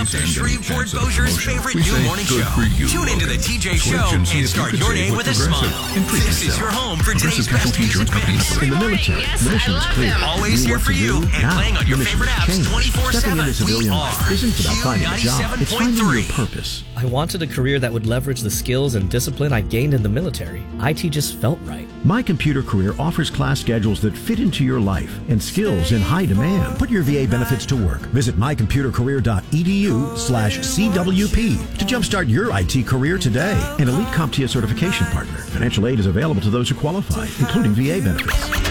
up to stand any Shreveport chance of Bossier's promotion. favorite We new say, morning good show. for you, Tune into the Logan. TJ Switch Show and see and if you start could your save day with with a smile. Progressive and treat This is yourself. your home for today's Progressive best Casualty music Insurance Company. picks. In the military, Yes, the I mission is love clear. them. Always You here what for to you do and now. playing on your The mission favorite has apps changed. 24/7. Stepping into We civilian are life isn't about finding a job. It's finding your 97.3. purpose. I wanted a career that would leverage the skills and discipline I gained in the military. IT just felt right. My Computer Career offers class schedules that fit into your life and skills in high demand. Put your VA benefits to work. Visit mycomputercareer.edu/CWP to jumpstart your IT career today. An elite CompTIA certification partner. Financial aid is available to those who qualify, including VA benefits.